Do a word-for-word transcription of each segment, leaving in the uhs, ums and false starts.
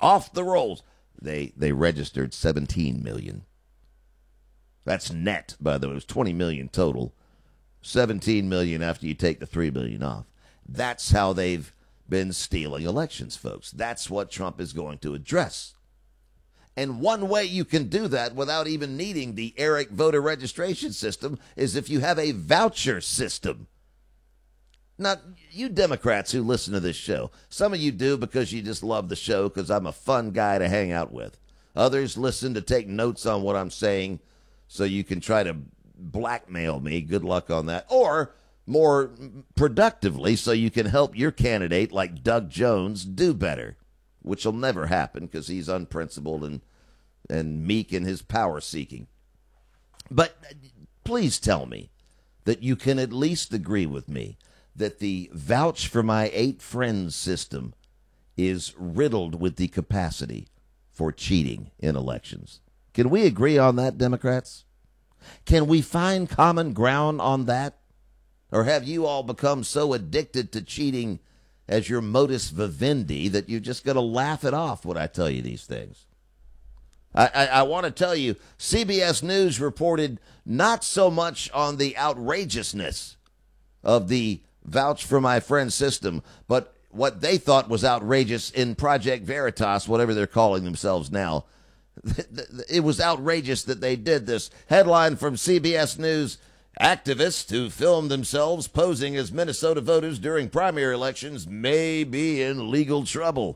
off the rolls. They they registered seventeen million. That's net, by the way. It was twenty million total. seventeen million after you take the three million off. That's how they've been stealing elections, folks. That's what Trump is going to address. And one way you can do that without even needing the ERIC voter registration system is if you have a voucher system. Now, you Democrats who listen to this show, some of you do because you just love the show because I'm a fun guy to hang out with. Others listen to take notes on what I'm saying so you can try to blackmail me. Good luck on that. Or more productively so you can help your candidate like Doug Jones do better, which will never happen because he's unprincipled and, and meek in his power seeking. But please tell me that you can at least agree with me that the vouch for my eight friends system is riddled with the capacity for cheating in elections. Can we agree on that, Democrats? Can we find common ground on that? Or have you all become so addicted to cheating as your modus vivendi that you're just going to laugh it off when I tell you these things? I, I, I want to tell you, C B S News reported not so much on the outrageousness of the vouch for my friend system, but what they thought was outrageous in Project Veritas, whatever they're calling themselves now. It was outrageous that they did this. Headline from C B S News: activists who filmed themselves posing as Minnesota voters during primary elections may be in legal trouble.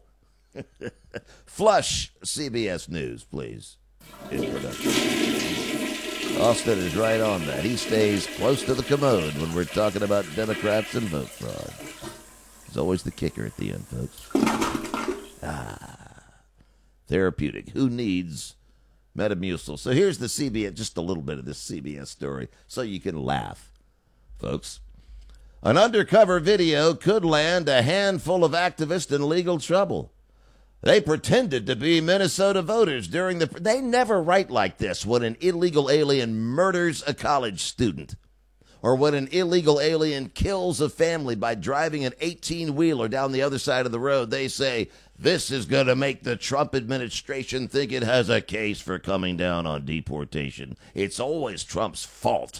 Flush C B S News, please. In production. Austin is right on that. He stays close to the commode when we're talking about Democrats and vote fraud. It's always the kicker at the end, folks. Ah, therapeutic. Who needs Metamucil? So here's the C B S, just a little bit of this C B S story so you can laugh, folks. An undercover video could land a handful of activists in legal trouble. They pretended to be Minnesota voters during the... They never write like this when an illegal alien murders a college student or when an illegal alien kills a family by driving an eighteen-wheeler down the other side of the road. They say, this is going to make the Trump administration think it has a case for coming down on deportation. It's always Trump's fault.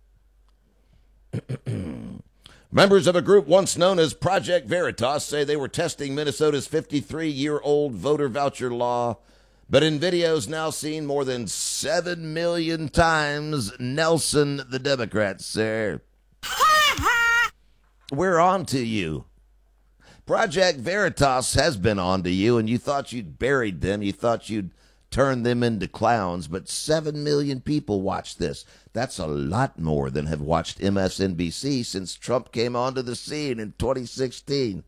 Members of a group once known as Project Veritas say they were testing Minnesota's fifty-three-year-old voter voucher law, but in videos now seen more than seven million times, Nelson the Democrat, sir. We're on to you. Project Veritas has been on to you, and you thought you'd buried them. You thought you'd turned them into clowns, but seven million people watched this. That's a lot more than have watched M S N B C since Trump came onto the scene in twenty sixteen.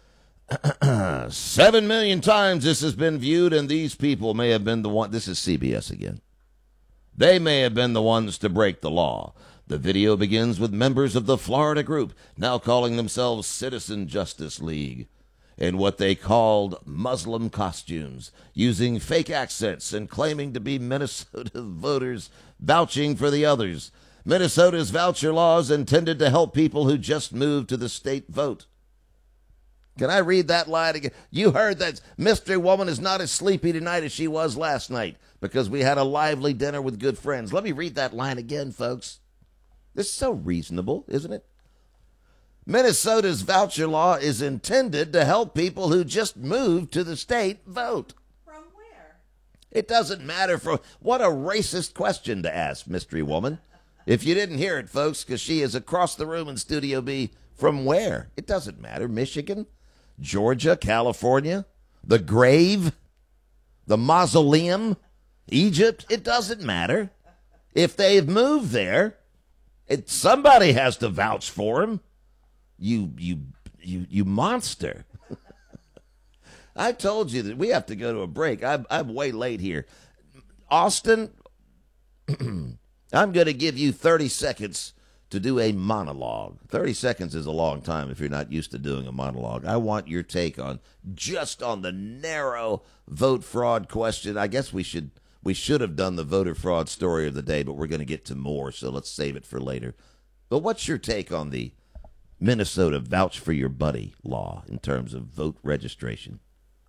Seven million times this has been viewed, and these people may have been the one. This is C B S again. They may have been the ones to break the law. The video begins with members of the Florida group, now calling themselves Citizen Justice League, in what they called Muslim costumes, using fake accents and claiming to be Minnesota voters, vouching for the others. Minnesota's voucher law is intended to help people who just moved to the state vote. Can I read that line again? You heard that mystery woman is not as sleepy tonight as she was last night because we had a lively dinner with good friends. Let me read that line again, folks. This is so reasonable, isn't it? Minnesota's voucher law is intended to help people who just moved to the state vote. From where? It doesn't matter for... What a racist question to ask, mystery woman. If you didn't hear it, folks, because she is across the room in Studio B. From where? It doesn't matter. Michigan, Georgia, California, the grave, the mausoleum, Egypt. It doesn't matter. If they've moved there, it, somebody has to vouch for them. You, you, you, you monster. I told you that we have to go to a break. I'm, I'm way late here. Austin, I'm going to give you thirty seconds to do a monologue. thirty seconds is a long time if you're not used to doing a monologue. I want your take on just on the narrow vote fraud question. I guess we should we should have done the voter fraud story of the day, but we're going to get to more, so let's save it for later. But what's your take on the Minnesota vouch for your buddy law in terms of vote registration?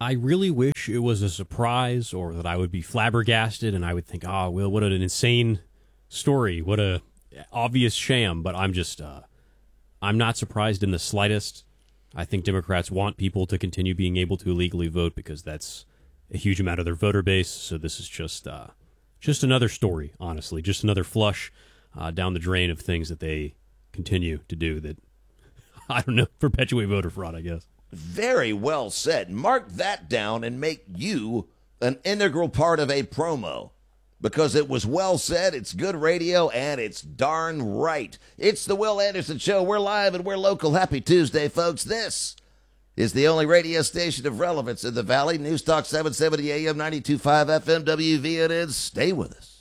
I really wish it was a surprise, or that I would be flabbergasted and I would think, oh, well, what an insane story. What a obvious sham. But I'm just, uh, I'm not surprised in the slightest. I think Democrats want people to continue being able to illegally vote because that's a huge amount of their voter base. So this is just, uh, just another story, honestly, just another flush uh, down the drain of things that they continue to do that, I don't know, perpetuate voter fraud, I guess. Very well said. Mark that down and make you an integral part of a promo, because it was well said, it's good radio, and it's darn right. It's the Will Anderson Show. We're live and we're local. Happy Tuesday, folks. This is the only radio station of relevance in the Valley. News Talk seven seventy A M, ninety-two point five F M, W V N N. Stay with us.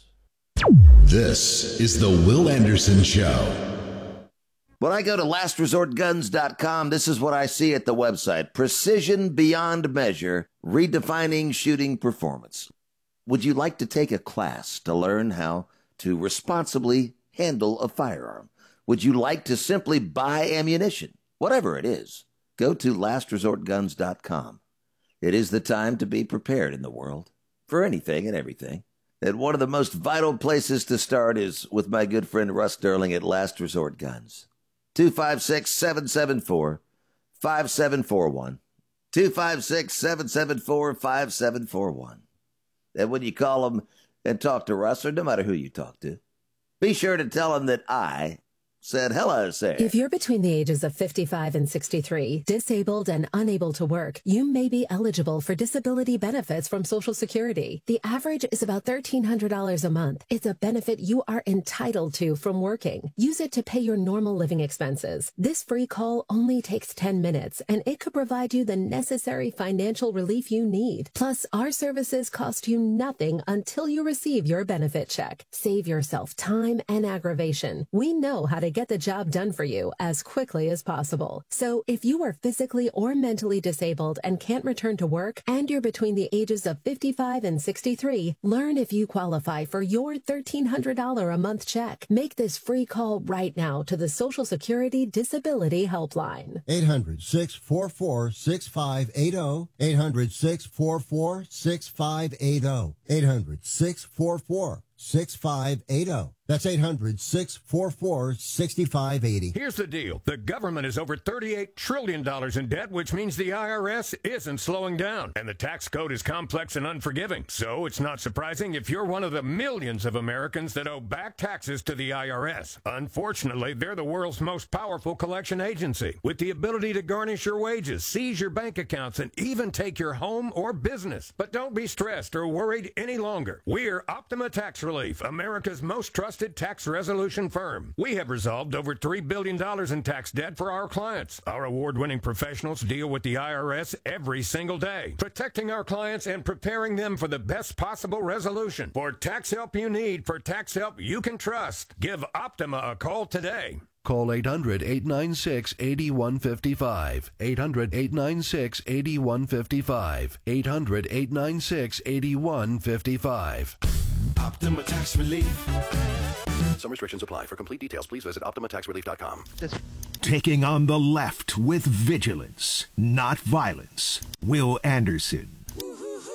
This is the Will Anderson Show. When I go to last resort guns dot com, this is what I see at the website. Precision beyond measure, redefining shooting performance. Would you like to take a class to learn how to responsibly handle a firearm? Would you like to simply buy ammunition? Whatever it is, go to last resort guns dot com. It is the time to be prepared in the world for anything and everything. And one of the most vital places to start is with my good friend Russ Sterling at Last Resort Guns. two five six, seven seven four, five seven four one. two five six, seven seven four, five seven four one. And when you call them and talk to Russ, or no matter who you talk to, be sure to tell him that I said hello, sir. If you're between the ages of fifty-five and sixty-three, disabled and unable to work, you may be eligible for disability benefits from Social Security. The average is about thirteen hundred dollars a month. It's a benefit you are entitled to from working. Use it to pay your normal living expenses. This free call only takes ten minutes, and it could provide you the necessary financial relief you need. Plus, our services cost you nothing until you receive your benefit check. Save yourself time and aggravation. We know how to get the job done for you as quickly as possible. So if you are physically or mentally disabled and can't return to work, and you're between the ages of fifty-five and sixty-three, learn if you qualify for your thirteen hundred dollars a month check. Make this free call right now to the Social Security Disability Helpline. eight hundred, six four four, six five eight zero. eight hundred, six four four, six five eight zero. eight hundred, six four four, six five eight zero. That's eight hundred, six four four, six five eight zero. Here's the deal. The government is over thirty-eight trillion dollars in debt, which means the I R S isn't slowing down. And the tax code is complex and unforgiving. So it's not surprising if you're one of the millions of Americans that owe back taxes to the I R S. Unfortunately, they're the world's most powerful collection agency, with the ability to garnish your wages, seize your bank accounts, and even take your home or business. But don't be stressed or worried any longer. We're Optima Tax Relief, America's most trusted tax resolution firm. We have resolved over three billion dollars in tax debt for our clients. Our award-winning professionals deal with the I R S every single day, protecting our clients and preparing them for the best possible resolution. For tax help you need, for tax help you can trust, give Optima a call today. Call eight hundred, eight nine six, eight one five five. eight hundred, eight nine six, eight one five five. eight hundred, eight nine six, eight one five five. Optima Tax Relief. Some restrictions apply. For complete details, please visit optima tax relief dot com. Taking on the left with vigilance, not violence. Will Anderson.